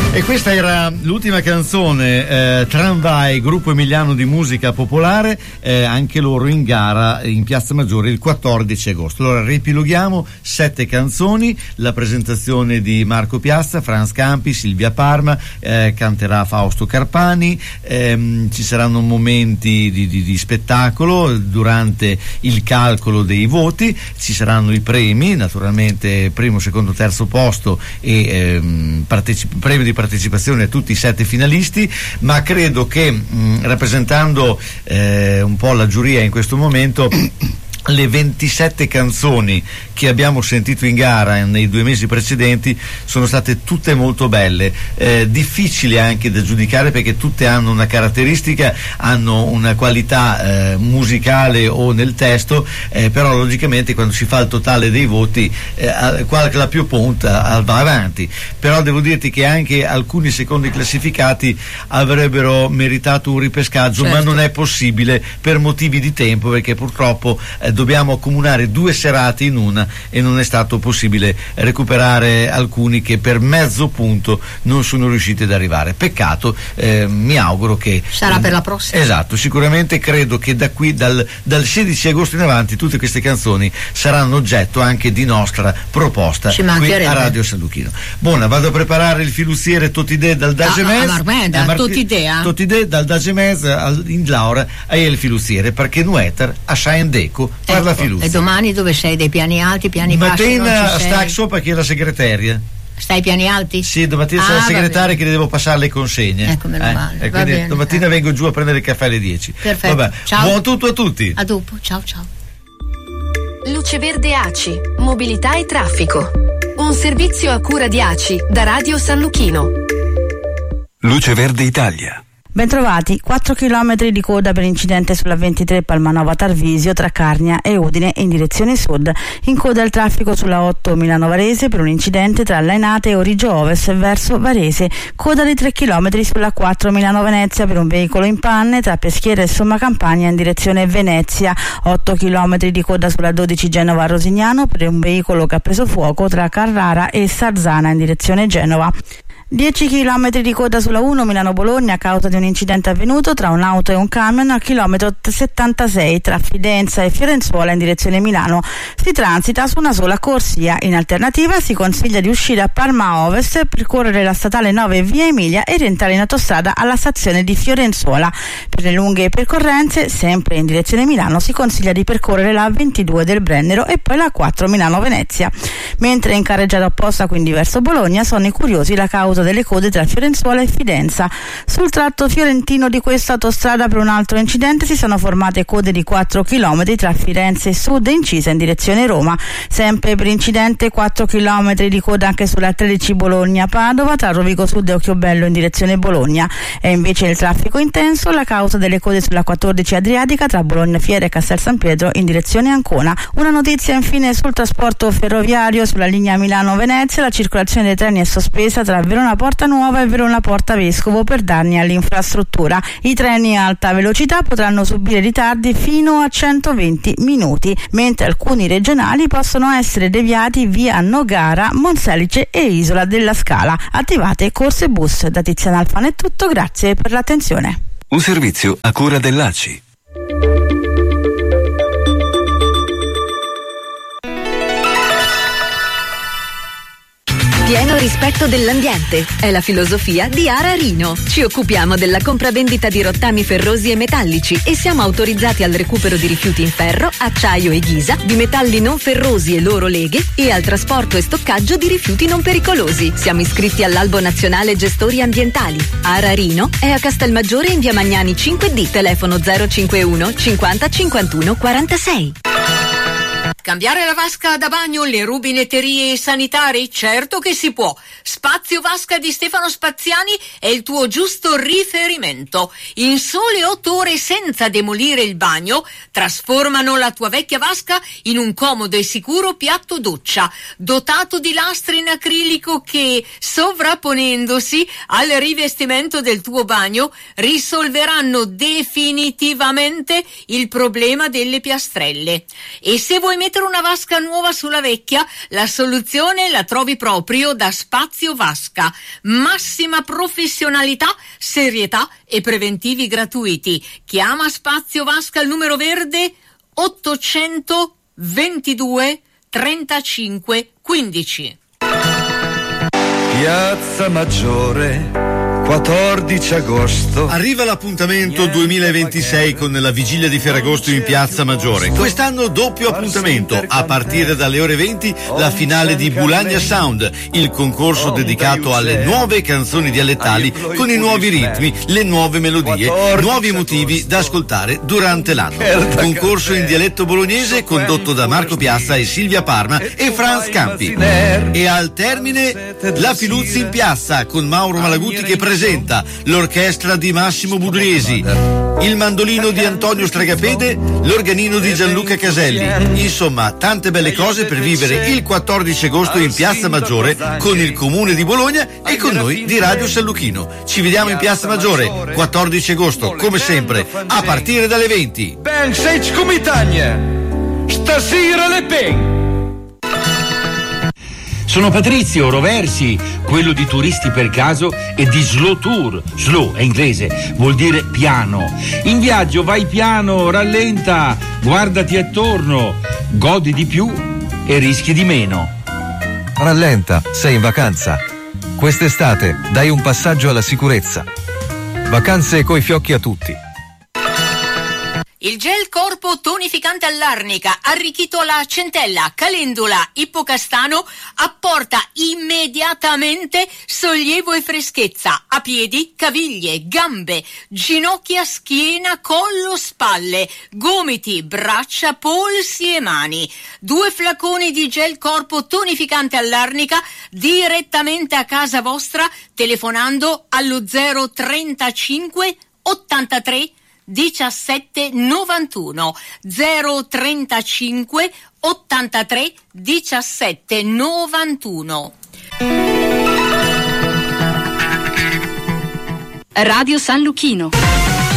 E questa era l'ultima canzone, Tramvai, gruppo emiliano di musica popolare, anche loro in gara in Piazza Maggiore il 14 agosto. Allora riepiloghiamo 7 canzoni, la presentazione di Marco Piazza, Franz Campi, Silvia Parma, canterà Fausto Carpani, ci saranno momenti di spettacolo durante il calcolo dei voti, ci saranno i premi, naturalmente primo, secondo, terzo posto e premio di partecipazione a tutti i 7 finalisti, ma credo che rappresentando un po' la giuria in questo momento, le 27 canzoni che abbiamo sentito in gara nei 2 mesi precedenti sono state tutte molto belle, difficili anche da giudicare perché tutte hanno una caratteristica, hanno una qualità musicale o nel testo, però logicamente quando si fa il totale dei voti quella che la più punta va avanti. Però devo dirti che anche alcuni secondi classificati avrebbero meritato un ripescaggio, certo, ma non è possibile per motivi di tempo, perché purtroppo dobbiamo accomunare 2 serate in una e non è stato possibile recuperare alcuni che per mezzo punto non sono riusciti ad arrivare. Peccato, mi auguro che sarà per la prossima. Esatto, sicuramente credo che da qui dal 16 agosto in avanti tutte queste canzoni saranno oggetto anche di nostra proposta qui a Radio San Luchino. Buona, vado a preparare il filuziere Totidè dal Dagemez Totidè dal Dagemez in Laura e il filuziere perché Nueter a Sciendeco per la filucia. E domani dove sei? Dei piani alti, piani bassi? Mattina sta sopra che è la segretaria. Stai ai piani alti? Sì, domattina c'è la segretaria che le devo passare le consegne. Ecco, meno male. E quindi domattina vengo giù a prendere il caffè alle 10. Perfetto. Vabbè. Ciao. Buon tutto a tutti. A dopo. Ciao ciao. Luce Verde ACI, mobilità e traffico. Un servizio a cura di ACI da Radio San Luchino. Luce Verde Italia. Bentrovati, 4 chilometri di coda per incidente sulla 23 Palmanova Tarvisio tra Carnia e Udine in direzione sud. In coda il traffico sulla 8 Milano Varese per un incidente tra Lainate e Origio Ovest verso Varese. Coda di 3 chilometri sulla 4 Milano Venezia per un veicolo in panne tra Peschiera e Somma Campagna in direzione Venezia. 8 chilometri di coda sulla 12 Genova Rosignano per un veicolo che ha preso fuoco tra Carrara e Sarzana in direzione Genova. 10 km di coda sulla 1 Milano-Bologna a causa di un incidente avvenuto tra un'auto e un camion al chilometro 76 tra Fidenza e Fiorenzuola in direzione Milano. Si transita su una sola corsia. In alternativa si consiglia di uscire a Parma Ovest, percorrere la statale 9 via Emilia e rientrare in autostrada alla stazione di Fiorenzuola. Per le lunghe percorrenze, sempre in direzione Milano, si consiglia di percorrere la 22 del Brennero e poi la 4 Milano-Venezia. Mentre in carreggiata opposta, quindi verso Bologna, sono i curiosi la causa delle code tra Fiorenzuola e Fidenza. Sul tratto fiorentino di questa autostrada per un altro incidente si sono formate code di 4 km tra Firenze Sud e Incisa in direzione Roma. Sempre per incidente 4 km di coda anche sulla 13 Bologna-Padova tra Rovigo Sud e Occhiobello in direzione Bologna. E invece il traffico intenso la causa delle code sulla 14 Adriatica tra Bologna Fiera e Castel San Pietro in direzione Ancona. Una notizia infine sul trasporto ferroviario sulla linea Milano-Venezia. La circolazione dei treni è sospesa tra Verona Porta Nuova e Verona Porta Vescovo per danni all'infrastruttura. I treni a alta velocità potranno subire ritardi fino a 120 minuti, mentre alcuni regionali possono essere deviati via Nogara, Monselice e Isola della Scala. Attivate corse bus. Da Tiziana Alfano è tutto, grazie per l'attenzione. Un servizio a cura dell'ACI. Pieno rispetto dell'ambiente è la filosofia di Ara Rino. Ci occupiamo della compravendita di rottami ferrosi e metallici e siamo autorizzati al recupero di rifiuti in ferro, acciaio e ghisa, di metalli non ferrosi e loro leghe e al trasporto e stoccaggio di rifiuti non pericolosi. Siamo iscritti all'Albo Nazionale Gestori Ambientali. Ara Rino è a Castelmaggiore in via Magnani 5D, telefono 051 50 51 46. Cambiare la vasca da bagno, le rubinetterie sanitari? Certo che si può. Spazio Vasca di Stefano Spaziani è il tuo giusto riferimento. In sole 8 ore senza demolire il bagno, trasformano la tua vecchia vasca in un comodo e sicuro piatto doccia, dotato di lastre in acrilico che, sovrapponendosi al rivestimento del tuo bagno, risolveranno definitivamente il problema delle piastrelle. E se vuoi mettere mettere una vasca nuova sulla vecchia? La soluzione la trovi proprio da Spazio Vasca. Massima professionalità, serietà e preventivi gratuiti. Chiama Spazio Vasca al numero verde 822 35 15. Piazza Maggiore, 14 agosto. Arriva l'appuntamento 2026 con la vigilia di Ferragosto in Piazza Maggiore. Quest'anno doppio appuntamento. A partire dalle ore 20 la finale di Bulagna Sound, il concorso dedicato alle nuove canzoni dialettali con i nuovi ritmi, le nuove melodie, nuovi motivi da ascoltare durante l'anno. Concorso in dialetto bolognese condotto da Marco Piazza e Silvia Parma e Franz Campi. E al termine la Filuzzi in Piazza con Mauro Malaguti che presenta l'orchestra di Massimo Budriesi, il mandolino di Antonio Stragapede, l'organino di Gianluca Caselli. Insomma, tante belle cose per vivere il 14 agosto in Piazza Maggiore con il Comune di Bologna e con noi di Radio San Luchino. Ci vediamo in Piazza Maggiore 14 agosto, come sempre, a partire dalle 20. Ben sei comitagna, stasera le pen. Sono Patrizio Roversi, quello di Turisti per Caso e di Slow Tour. Slow è inglese, vuol dire piano. In viaggio vai piano, rallenta, guardati attorno, godi di più e rischi di meno. Rallenta, sei in vacanza. Quest'estate dai un passaggio alla sicurezza. Vacanze coi fiocchi a tutti. Il gel corpo tonificante all'arnica, arricchito alla centella, calendula, ippocastano, apporta immediatamente sollievo e freschezza a piedi, caviglie, gambe, ginocchia, schiena, collo, spalle, gomiti, braccia, polsi e mani. 2 flaconi di gel corpo tonificante all'arnica direttamente a casa vostra telefonando allo 035 83 17 91 035 83 17 91. Radio San Luchino.